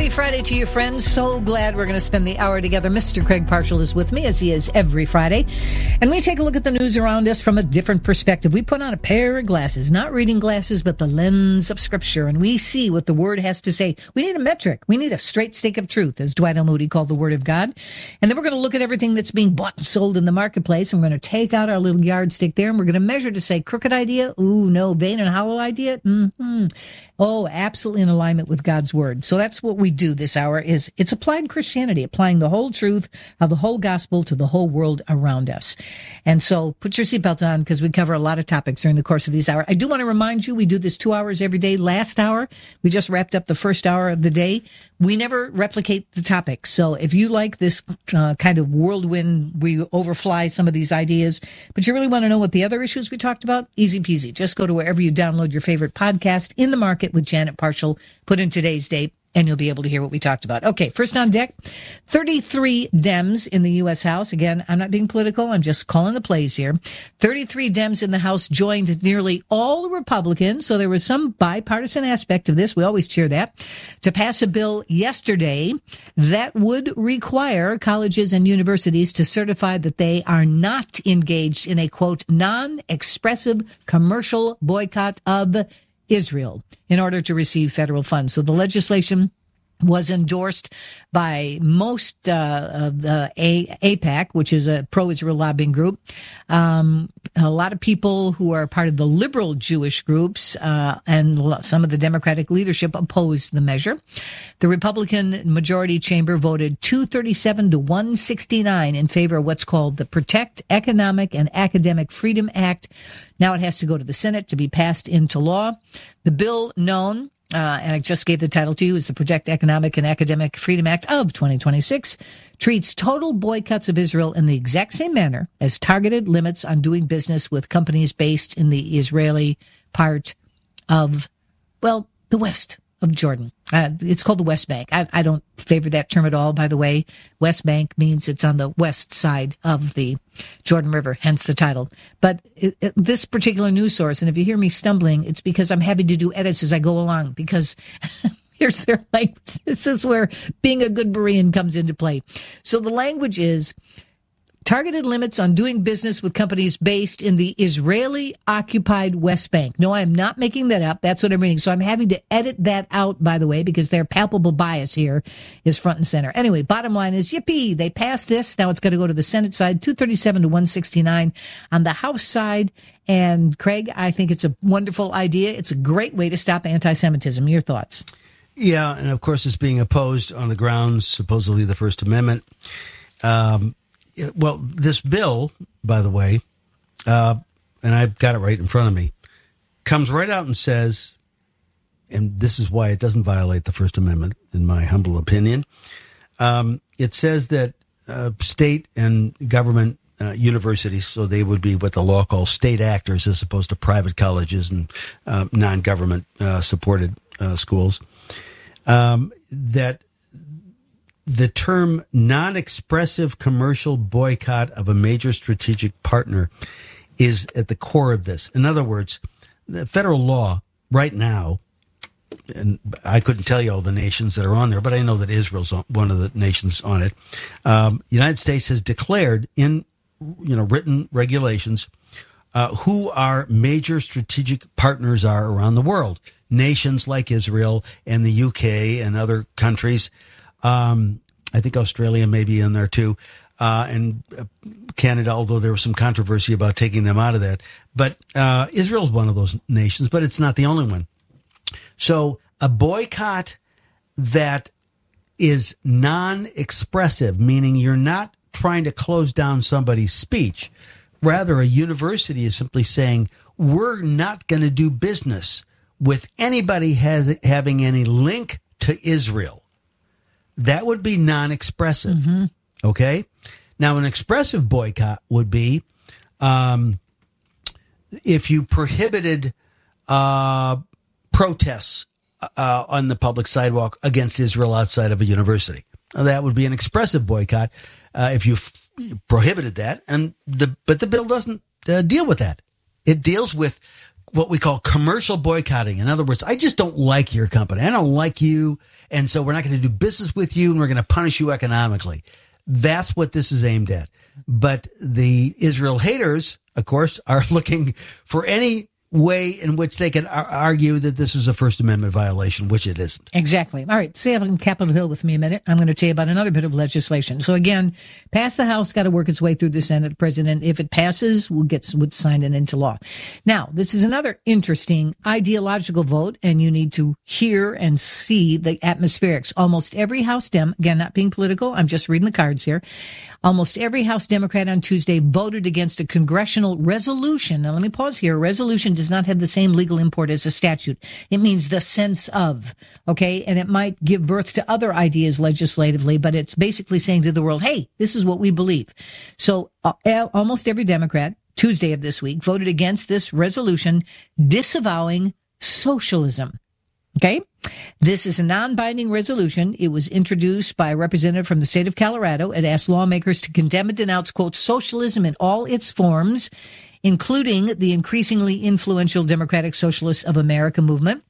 Happy Friday to you, friends. So glad we're going to spend the hour together. Mister Craig Parshall is with me, as he is every Friday. And we take a look at the news around us from a different perspective. We put on a pair of glasses, not reading glasses, but the lens of Scripture, and we see what the Word has to say. We need a metric. We need a straight stick of truth, as Dwight L. Moody called the Word of God. And then we're going to look at everything that's being bought and sold in the marketplace, and we're going to take out our little yardstick there, and we're going to measure to say, crooked idea? Ooh, no. Vain and hollow idea? Mm-hmm. Oh, absolutely in alignment with God's Word. So that's what we do this hour, is it's applied Christianity, applying the whole truth of the whole gospel to the whole world around us. And so put your seatbelts on, because we cover a lot of topics during the course of these hours. I do want to remind you, we do this two hours every day. Last hour, we just wrapped up the first hour of the day. We never replicate the topics. So if you like this uh, kind of whirlwind, we overfly some of these ideas, but you really want to know what the other issues we talked about, easy peasy. Just go to wherever you download your favorite podcast, In the Market with Janet Parshall, put in today's date, and you'll be able to hear what we talked about. Okay, first on deck, thirty-three Dems in the U S House. Again, I'm not being political. I'm just calling the plays here. thirty-three Dems in the House joined nearly all the Republicans, so there was some bipartisan aspect of this. We always cheer that. To pass a bill yesterday that would require colleges and universities to certify that they are not engaged in a, quote, non-expressive commercial boycott of Israel in order to receive federal funds. So the legislation was endorsed by most uh, of the A- AIPAC, which is a pro-Israel lobbying group. Um, a lot of people who are part of the liberal Jewish groups uh, and some of the Democratic leadership opposed the measure. The Republican majority chamber voted two thirty-seven to one sixty-nine in favor of what's called the Protect Economic and Academic Freedom Act. Now it has to go to the Senate to be passed into law. The bill, known Uh, and I just gave the title to you, is the Protect Economic and Academic Freedom Act of twenty twenty-six, treats total boycotts of Israel in the exact same manner as targeted limits on doing business with companies based in the Israeli part of, well, the west of Jordan. Uh, it's called the West Bank. I, I don't favor that term at all, by the way. West Bank means it's on the west side of the Jordan River, hence the title. But it, it, this particular news source, and if you hear me stumbling, it's because I'm happy to do edits as I go along, because here's their language. This is where being a good Berean comes into play. So the language is targeted limits on doing business with companies based in the Israeli-occupied West Bank. No, I'm not making that up. That's what I'm reading. So I'm having to edit that out, by the way, because their palpable bias here is front and center. Anyway, bottom line is, yippee, they passed this. Now it's going to go to the Senate side, two thirty-seven to one sixty-nine. On the House side, and Craig, I think it's a wonderful idea. It's a great way to stop anti-Semitism. Your thoughts? Yeah, and of course it's being opposed on the grounds, supposedly the First Amendment. Um, Well, this bill, by the way, uh, and I've got it right in front of me, comes right out and says, and this is why it doesn't violate the First Amendment, in my humble opinion. Um, it says that uh, state and government uh, universities, so they would be what the law calls state actors as opposed to private colleges and uh, non-government uh, supported uh, schools, um, that the term non-expressive commercial boycott of a major strategic partner is at the core of this. In other words, the federal law right now, and I couldn't tell you all the nations that are on there, but I know that Israel's one of the nations on it. Um, the United States has declared in, you know, written regulations uh, who our major strategic partners are around the world. Nations like Israel and the U K and other countries. Um, I think Australia may be in there too, uh, and uh, Canada, although there was some controversy about taking them out of that. But uh, Israel's one of those nations, but it's not the only one. So a boycott that is non-expressive, meaning you're not trying to close down somebody's speech. Rather, a university is simply saying, we're not going to do business with anybody has, having any link to Israel. That would be non-expressive, mm-hmm. Okay? Now, an expressive boycott would be um, if you prohibited uh, protests uh, on the public sidewalk against Israel outside of a university. Now, that would be an expressive boycott uh, if you f- prohibited that. And the but the bill doesn't uh, deal with that. It deals with what we call commercial boycotting. In other words, I just don't like your company. I don't like you. And so we're not going to do business with you and we're going to punish you economically. That's what this is aimed at. But the Israel haters, of course, are looking for any way in which they can ar- argue that this is a First Amendment violation, which it isn't. Exactly. All right. Stay up on Capitol Hill with me a minute. I'm going to tell you about another bit of legislation. So again, pass the House, got to work its way through the Senate. The President, if it passes, will get would sign it into law. Now, this is another interesting ideological vote, and you need to hear and see the atmospherics. Almost every House Dem, again, not being political, I'm just reading the cards here. Almost every House Democrat on Tuesday voted against a congressional resolution. Now, let me pause here. A resolution does not have the same legal import as a statute. It means the sense of, okay? And it might give birth to other ideas legislatively, but it's basically saying to the world, hey, this is what we believe. So uh, almost every Democrat, Tuesday of this week, voted against this resolution disavowing socialism. Okay? This is a non-binding resolution. It was introduced by a representative from the state of Colorado. It asked lawmakers to condemn and denounce, quote, socialism in all its forms, including the increasingly influential Democratic Socialists of America movement,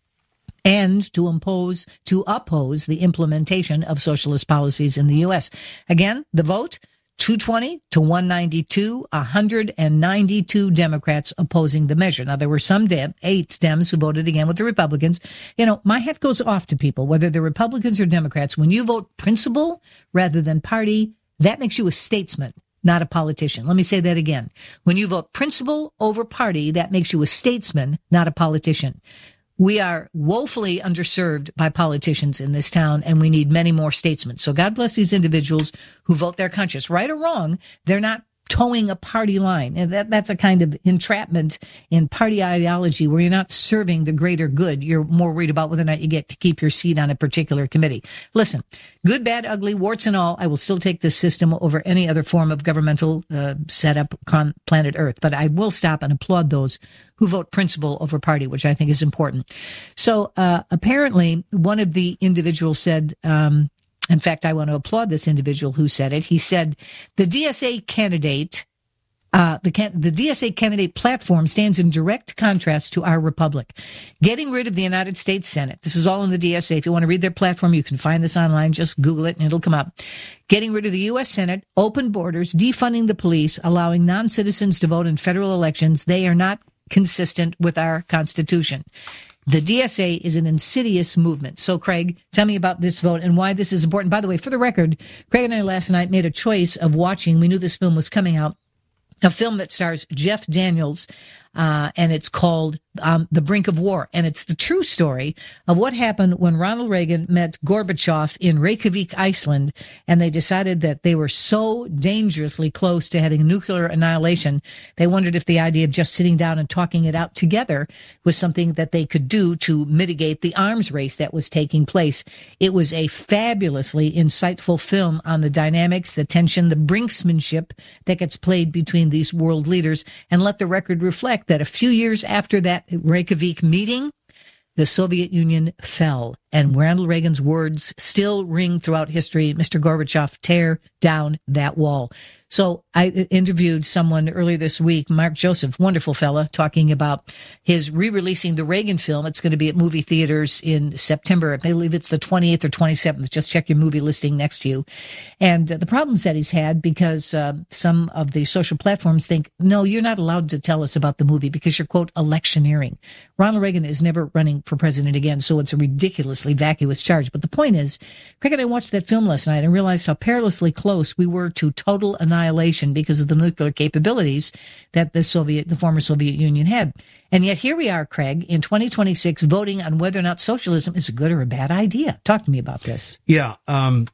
and to impose, to oppose the implementation of socialist policies in the U S. Again, the vote, two twenty to one ninety-two, one hundred ninety-two Democrats opposing the measure. Now, there were some Dem, eight Dems who voted again with the Republicans. You know, my hat goes off to people, whether they're Republicans or Democrats. When you vote principle rather than party, that makes you a statesman, not a politician. Let me say that again. When you vote principle over party, that makes you a statesman, not a politician. We are woefully underserved by politicians in this town, and we need many more statesmen. So God bless these individuals who vote their conscience. Right or wrong, they're not towing a party line. And that, that's a kind of entrapment in party ideology where you're not serving the greater good. You're more worried about whether or not you get to keep your seat on a particular committee. Listen, good, bad, ugly, warts and all, I will still take this system over any other form of governmental uh, setup on planet Earth. But I will stop and applaud those who vote principle over party, which I think is important. So uh, apparently one of the individuals said, um, in fact, I want to applaud this individual who said it. He said, the D S A candidate, uh, the, can- the D S A candidate platform stands in direct contrast to our republic. Getting rid of the United States Senate. This is all in the D S A. If you want to read their platform, you can find this online. Just Google it and it'll come up. Getting rid of the U S Senate, open borders, defunding the police, allowing non-citizens to vote in federal elections. They are not consistent with our Constitution. The D S A is an insidious movement. So, Craig, tell me about this vote and why this is important. By the way, for the record, Craig and I last night made a choice of watching, we knew this film was coming out, a film that stars Jeff Daniels, uh, and it's called um, The Brink of War. And it's the true story of what happened when Ronald Reagan met Gorbachev in Reykjavik, Iceland, and they decided that they were so dangerously close to having nuclear annihilation, they wondered if the idea of just sitting down and talking it out together was something that they could do to mitigate the arms race that was taking place. It was a fabulously insightful film on the dynamics, the tension, the brinksmanship that gets played between these world leaders. And let the record reflect that a few years after that Reykjavik meeting, the Soviet Union fell. And Ronald Reagan's words still ring throughout history. Mister Gorbachev, tear down that wall. So I interviewed someone earlier this week, Mark Joseph, wonderful fella, talking about his re-releasing the Reagan film. It's going to be at movie theaters in September. I believe it's the twenty-eighth or twenty-seventh. Just check your movie listing next to you. And uh, the problems that he's had because uh, some of the social platforms think, no, you're not allowed to tell us about the movie because you're, quote, electioneering. Ronald Reagan is never running for president again, so it's a ridiculously vacuous charge. But the point is, Craig and I watched that film last night and realized how perilously close we were to total annihilation because of the nuclear capabilities that the Soviet, the former Soviet Union had. And yet here we are, Craig, in twenty twenty-six, voting on whether or not socialism is a good or a bad idea. Talk to me about this. Yeah. Um,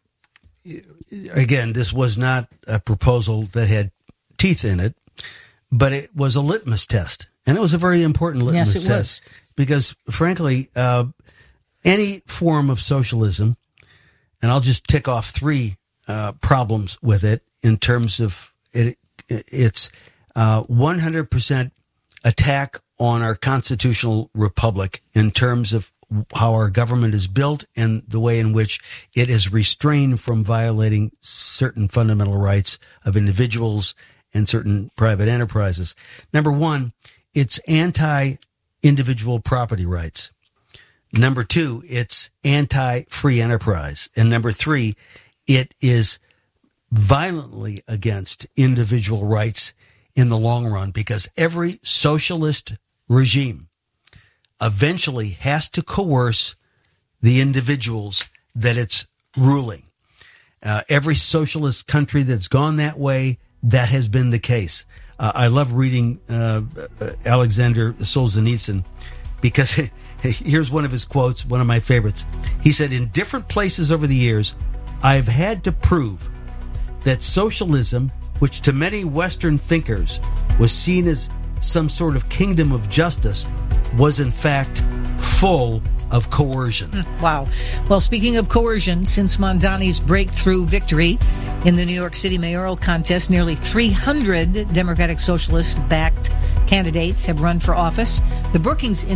again, this was not a proposal that had teeth in it, but it was a litmus test. And it was a very important litmus yes, it test was. Because, frankly, uh, any form of socialism, and I'll just tick off three uh, problems with it in terms of it, it's uh, one hundred percent attack on our constitutional republic in terms of how our government is built and the way in which it is restrained from violating certain fundamental rights of individuals and certain private enterprises. Number one, it's anti individual property rights. Number two, it's anti-free enterprise. And number three, it is violently against individual rights in the long run, because every socialist regime eventually has to coerce the individuals that it's ruling. Uh, every socialist country that's gone that way, that has been the case. Uh, I love reading uh, Alexander Solzhenitsyn, because here's one of his quotes, one of my favorites. He said, "In different places over the years, I've had to prove that socialism, which to many Western thinkers was seen as some sort of kingdom of justice, was in fact full of coercion." Wow. Well, speaking of coercion, since Mondani's breakthrough victory in the New York City mayoral contest, nearly three hundred Democratic Socialist-backed candidates have run for office. The Brookings